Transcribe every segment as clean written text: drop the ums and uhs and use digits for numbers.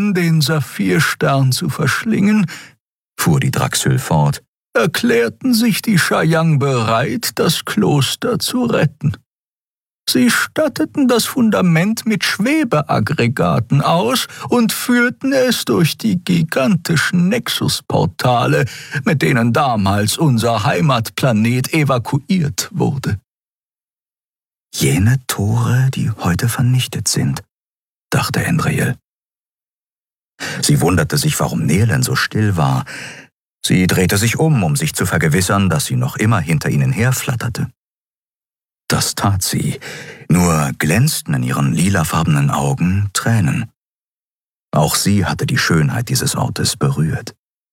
Drohten, den Saphirstern zu verschlingen, fuhr die Draxül fort, erklärten sich die Shayang bereit, das Kloster zu retten. Sie statteten das Fundament mit Schwebeaggregaten aus und führten es durch die gigantischen Nexusportale, mit denen damals unser Heimatplanet evakuiert wurde. »Jene Tore, die heute vernichtet sind«, dachte Endriel. Sie wunderte sich, warum Nehlen so still war. Sie drehte sich um sich zu vergewissern, dass sie noch immer hinter ihnen herflatterte. Das tat sie, nur glänzten in ihren lilafarbenen Augen Tränen. Auch sie hatte die Schönheit dieses Ortes berührt.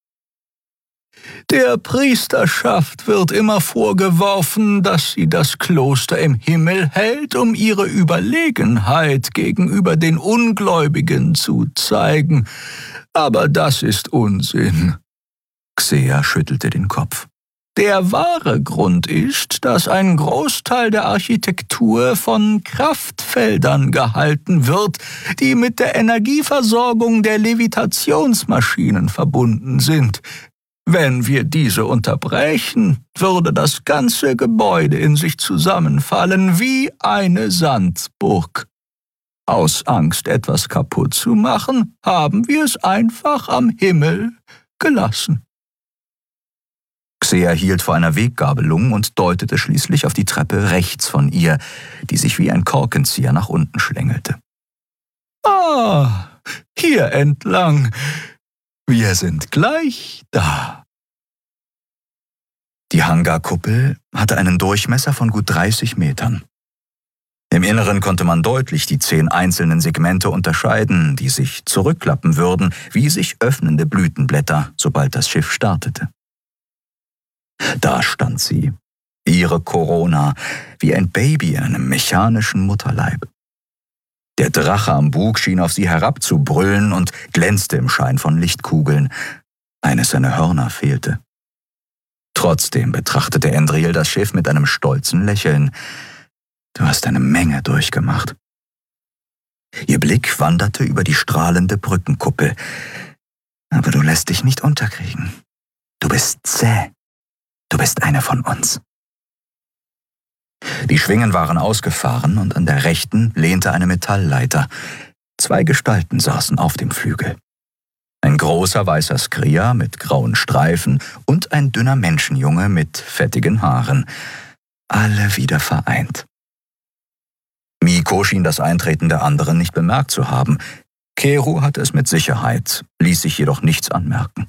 Der Priesterschaft wird immer vorgeworfen, dass sie das Kloster im Himmel hält, um ihre Überlegenheit gegenüber den Ungläubigen zu zeigen. Aber das ist Unsinn. Xea schüttelte den Kopf. Der wahre Grund ist, dass ein Großteil der Architektur von Kraftfeldern gehalten wird, die mit der Energieversorgung der Levitationsmaschinen verbunden sind. Wenn wir diese unterbrechen, würde das ganze Gebäude in sich zusammenfallen wie eine Sandburg. Aus Angst, etwas kaputt zu machen, haben wir es einfach am Himmel gelassen. Xea hielt vor einer Weggabelung und deutete schließlich auf die Treppe rechts von ihr, die sich wie ein Korkenzieher nach unten schlängelte. »Ah, hier entlang. Wir sind gleich da.« Die Hangarkuppel hatte einen Durchmesser von gut 30 Metern. Im Inneren konnte man deutlich die 10 einzelnen Segmente unterscheiden, die sich zurückklappen würden, wie sich öffnende Blütenblätter, sobald das Schiff startete. Da stand sie, ihre Corona, wie ein Baby in einem mechanischen Mutterleib. Der Drache am Bug schien auf sie herabzubrüllen und glänzte im Schein von Lichtkugeln. Eines seiner Hörner fehlte. Trotzdem betrachtete Endriel das Schiff mit einem stolzen Lächeln. »Du hast eine Menge durchgemacht.« Ihr Blick wanderte über die strahlende Brückenkuppel. »Aber du lässt dich nicht unterkriegen. Du bist zäh. Du bist eine von uns.« Die Schwingen waren ausgefahren und an der rechten lehnte eine Metallleiter. 2 Gestalten saßen auf dem Flügel. Ein großer weißer Skria mit grauen Streifen und ein dünner Menschenjunge mit fettigen Haaren. Alle wieder vereint. Miko schien das Eintreten der anderen nicht bemerkt zu haben. Keru hatte es mit Sicherheit, ließ sich jedoch nichts anmerken.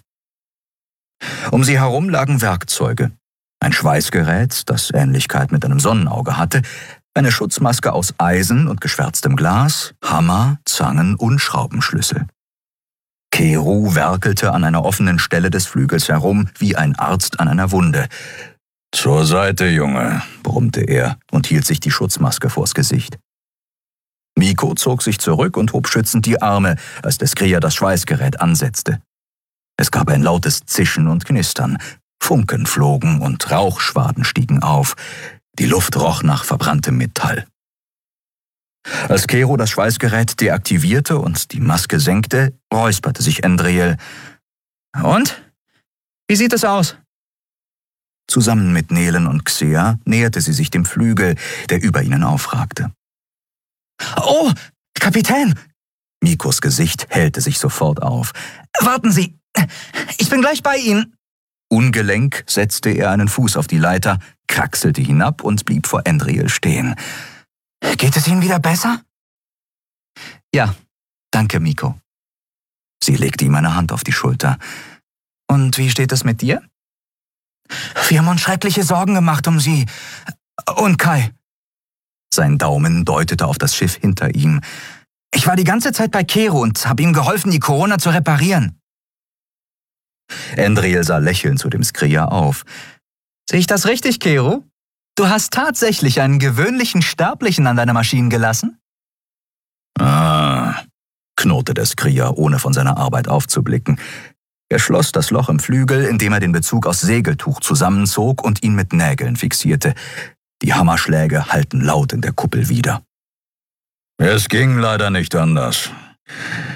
Um sie herum lagen Werkzeuge. Ein Schweißgerät, das Ähnlichkeit mit einem Sonnenauge hatte, eine Schutzmaske aus Eisen und geschwärztem Glas, Hammer, Zangen und Schraubenschlüssel. Keru werkelte an einer offenen Stelle des Flügels herum, wie ein Arzt an einer Wunde. »Zur Seite, Junge«, brummte er und hielt sich die Schutzmaske vors Gesicht. Miko zog sich zurück und hob schützend die Arme, als der Skria das Schweißgerät ansetzte. Es gab ein lautes Zischen und Knistern. Funken flogen und Rauchschwaden stiegen auf. Die Luft roch nach verbranntem Metall. Als Kero das Schweißgerät deaktivierte und die Maske senkte, räusperte sich Endriel. »Und? Wie sieht es aus?« Zusammen mit Nehlen und Xea näherte sie sich dem Flügel, der über ihnen aufragte. »Oh, Kapitän!« Mikos Gesicht hellte sich sofort auf. »Warten Sie! Ich bin gleich bei Ihnen!« Ungelenk setzte er einen Fuß auf die Leiter, kraxelte hinab und blieb vor Endriel stehen. »Geht es Ihnen wieder besser?« »Ja, danke, Miko.« Sie legte ihm eine Hand auf die Schulter. »Und wie steht es mit dir?« »Wir haben uns schreckliche Sorgen gemacht um Sie. Und Kai.« Sein Daumen deutete auf das Schiff hinter ihm. »Ich war die ganze Zeit bei Kero und habe ihm geholfen, die Corona zu reparieren.« Endriel sah lächelnd zu dem Skria auf. »Sehe ich das richtig, Kero? Du hast tatsächlich einen gewöhnlichen Sterblichen an deiner Maschine gelassen?« »Ah«, knurrte der Skria, ohne von seiner Arbeit aufzublicken. Er schloss das Loch im Flügel, indem er den Bezug aus Segeltuch zusammenzog und ihn mit Nägeln fixierte. Die Hammerschläge hallten laut in der Kuppel wider. »Es ging leider nicht anders.